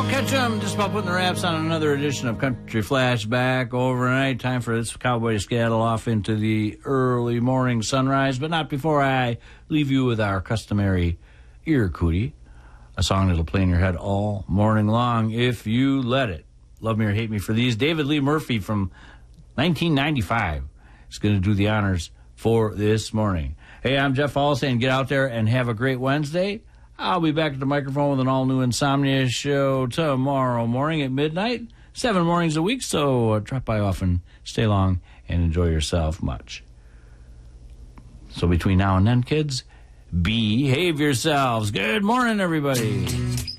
catch them just about putting the wraps on another edition of Country Flashback overnight. Time for this cowboy to scaddle off into the early morning sunrise, but not before I leave you with our customary ear cootie, a song that'll play in your head all morning long if you let it. Love me or hate me for these. David Lee Murphy from 1995 is going to do the honors for this morning. Hey, I'm Jeff Hall saying get out there and have a great Wednesday. I'll be back at the microphone with an all-new Insomnia show tomorrow morning at midnight, 7 mornings a week, so drop by often, stay long, and enjoy yourself much. So between now and then, kids, behave yourselves. Good morning, everybody.